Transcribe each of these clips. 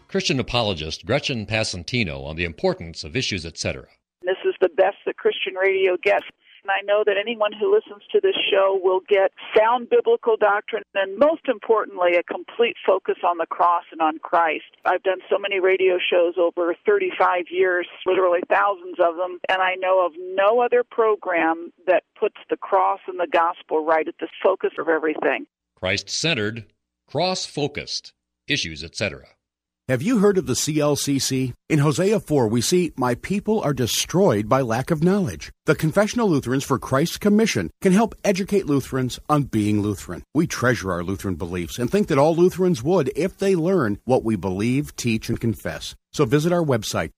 Christian apologist Gretchen Passantino on the importance of Issues, Etc. This is the best that Christian radio gets. And I know that anyone who listens to this show will get sound biblical doctrine and, most importantly, a complete focus on the cross and on Christ. I've done so many radio shows over 35 years, literally thousands of them, and I know of no other program that puts the cross and the gospel right at the focus of everything. Christ-centered, cross-focused, Issues, Etc. Have you heard of the CLCC? In Hosea 4, we see, "My people are destroyed by lack of knowledge." The Confessional Lutherans for Christ's Commission can help educate Lutherans on being Lutheran. We treasure our Lutheran beliefs and think that all Lutherans would if they learn what we believe, teach, and confess. So visit our website,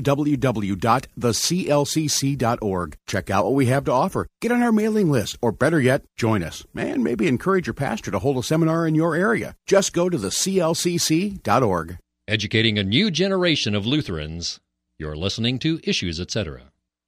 www.theclcc.org. Check out what we have to offer. Get on our mailing list, or better yet, join us. And maybe encourage your pastor to hold a seminar in your area. Just go to theclcc.org. Educating a new generation of Lutherans. You're listening to Issues, Etc.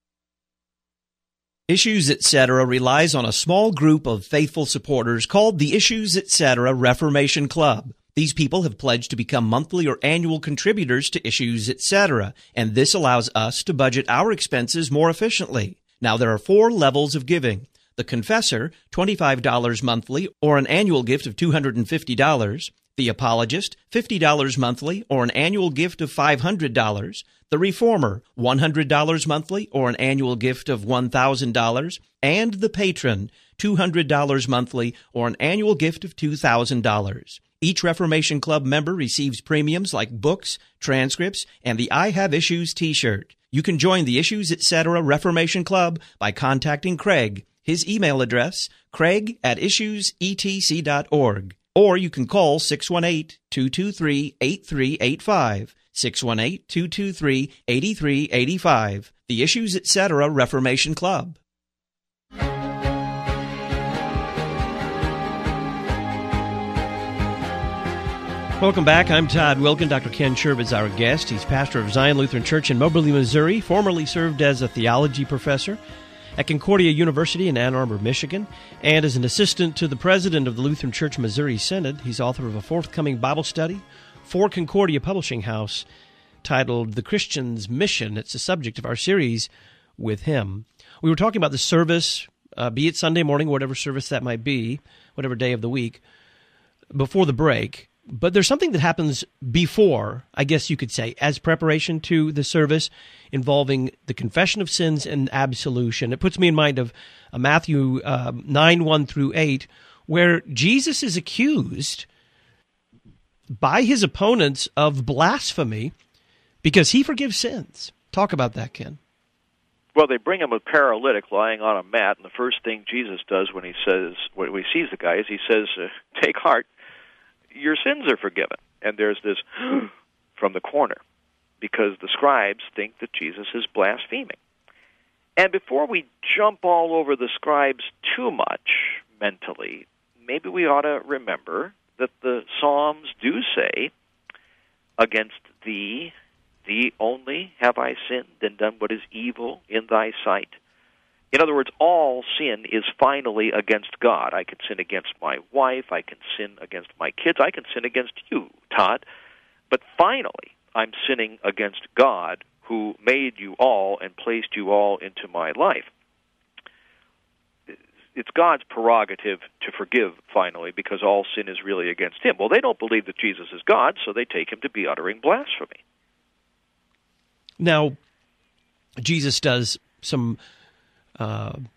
Issues, Etc. relies on a small group of faithful supporters called the Issues, Etc. Reformation Club. These people have pledged to become monthly or annual contributors to Issues, Etc., and this allows us to budget our expenses more efficiently. Now, there are 4 levels of giving. The Confessor, $25 monthly or an annual gift of $250. The Apologist, $50 monthly or an annual gift of $500. The Reformer, $100 monthly or an annual gift of $1,000. And the Patron, $200 monthly or an annual gift of $2,000. Each Reformation Club member receives premiums like books, transcripts, and the I Have Issues t-shirt. You can join the Issues, Etc. Reformation Club by contacting Craig. His email address, craig@issuesetc.org. Or you can call 618-223-8385, 618-223-8385, the Issues, Etc. Reformation Club. Welcome back. I'm Todd Wilkin. Dr. Ken Sherb is our guest. He's pastor of Zion Lutheran Church in Moberly, Missouri, formerly served as a theology professor at Concordia University in Ann Arbor, Michigan, and as an assistant to the president of the Lutheran Church Missouri Synod. He's author of a forthcoming Bible study for Concordia Publishing House titled The Christian's Mission. It's the subject of our series with him. We were talking about the service, be it Sunday morning, whatever service that might be, whatever day of the week, before the break. But there's something that happens before, I guess you could say, as preparation to the service involving the confession of sins and absolution. It puts me in mind of Matthew 9, 1 through 8, where Jesus is accused by his opponents of blasphemy because he forgives sins. Talk about that, Ken. Well, they bring him a paralytic lying on a mat, and the first thing Jesus does when he sees the guy is he says, "Take heart, your sins are forgiven." And there's this from the corner, because the scribes think that Jesus is blaspheming. And before we jump all over the scribes too much mentally, maybe we ought to remember that the Psalms do say, "Against thee only have I sinned and done what is evil in thy sight." In other words, all sin is finally against God. I can sin against my wife, I can sin against my kids, I can sin against you, Todd. But finally, I'm sinning against God, who made you all and placed you all into my life. It's God's prerogative to forgive, finally, because all sin is really against him. Well, they don't believe that Jesus is God, so they take him to be uttering blasphemy. Now, Jesus does some